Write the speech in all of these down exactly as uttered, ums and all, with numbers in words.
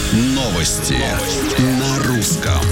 Новости на русском.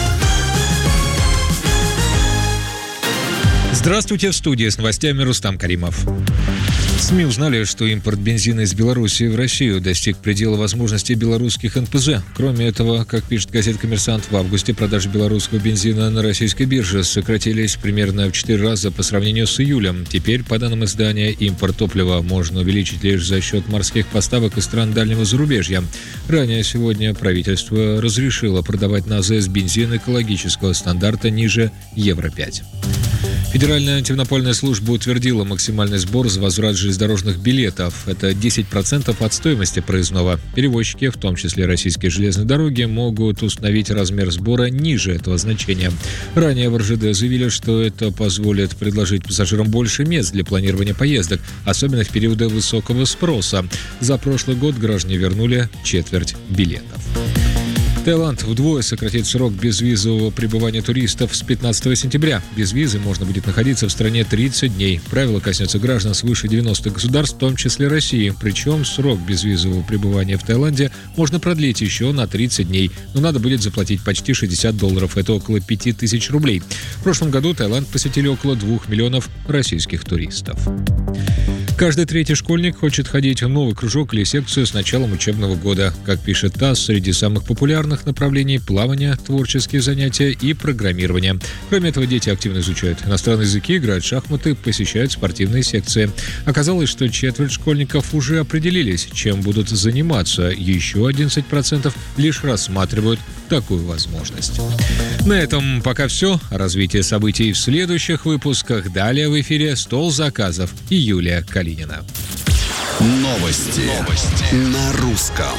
Здравствуйте, в студии с новостями Рустам Каримов. СМИ узнали, что импорт бензина из Белоруссии в Россию достиг предела возможностей белорусских эн пэ зэ. Кроме этого, как пишет газета «Коммерсант», в августе продажи белорусского бензина на российской бирже сократились примерно в четыре раза по сравнению с июлем. Теперь, по данным издания, импорт топлива можно увеличить лишь за счет морских поставок из стран дальнего зарубежья. Ранее сегодня правительство разрешило продавать на а зэ эс бензин экологического стандарта ниже евро пять. Федеральная антимонопольная служба утвердила максимальный сбор за возврат железнодорожных билетов. Это десять процентов от стоимости проездного. Перевозчики, в том числе российские железные дороги, могут установить размер сбора ниже этого значения. Ранее в эр жэ дэ заявили, что это позволит предложить пассажирам больше мест для планирования поездок, особенно в периоды высокого спроса. За прошлый год граждане вернули четверть билетов. Таиланд вдвое сократит срок безвизового пребывания туристов с пятнадцатого сентября. Без визы можно будет находиться в стране тридцать дней. Правило коснется граждан свыше девяноста государств, в том числе России. Причем срок безвизового пребывания в Таиланде можно продлить еще на тридцать дней. Но надо будет заплатить почти шестьдесят долларов. Это около пяти тысяч рублей. В прошлом году Таиланд посетили около двух миллионов российских туристов. Каждый третий школьник хочет ходить в новый кружок или секцию с началом учебного года. Как пишет ТАСС, среди самых популярных направлений плавание, творческие занятия и программирование. Кроме этого, дети активно изучают иностранные языки, играют в шахматы, посещают спортивные секции. Оказалось, что четверть школьников уже определились, чем будут заниматься. Еще одиннадцать процентов лишь рассматривают такую возможность. На этом пока все. Развитие событий в следующих выпусках. Далее в эфире «Стол заказов» и Юлия Калинина. Новости, Новости. на русском.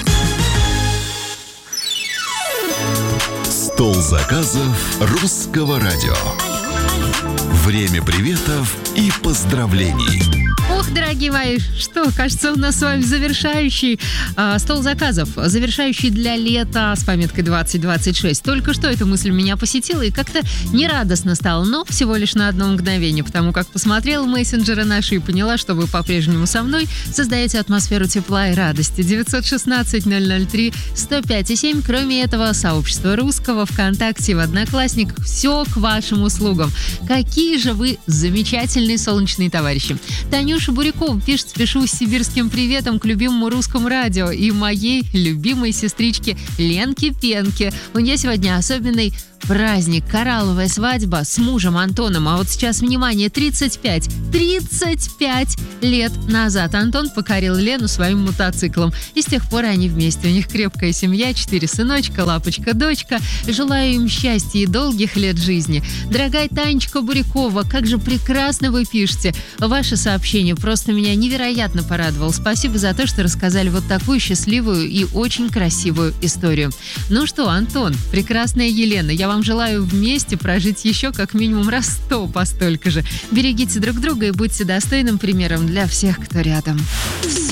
Стол заказов русского радио. Время приветов и поздравлений. Ох, дорогие мои, что, кажется, у нас с вами завершающий э, стол заказов, завершающий для лета с пометкой двадцать двадцать шесть. Только что эта мысль меня посетила и как-то нерадостно стало, но всего лишь на одно мгновение, потому как посмотрела мессенджеры наши и поняла, что вы по-прежнему со мной создаете атмосферу тепла и радости. девятьсот шестнадцать ноль ноль три сто пять и семь. Кроме этого, сообщество русского, ВКонтакте, в Одноклассниках, все к вашим услугам. Какие же вы замечательные солнечные товарищи. Танюша Бурякова пишет: спешу с сибирским приветом к любимому русскому радио и моей любимой сестричке Ленке Пенке. У нее сегодня особенный праздник, коралловая свадьба с мужем Антоном. А вот сейчас, внимание, тридцать пять лет назад Антон покорил Лену своим мотоциклом. И с тех пор они вместе. У них крепкая семья, четыре сыночка, лапочка, дочка. Желаю им счастья и долгих лет жизни. Дорогая Танечка Бурякова, как же прекрасно вы пишете. Ваше сообщение просто меня невероятно порадовало. Спасибо за то, что рассказали вот такую счастливую и очень красивую историю. Ну что, Антон, прекрасная Елена, я вам желаю вместе прожить еще как минимум раз сто по столько же. Берегите друг друга и будьте достойным примером для всех, кто рядом.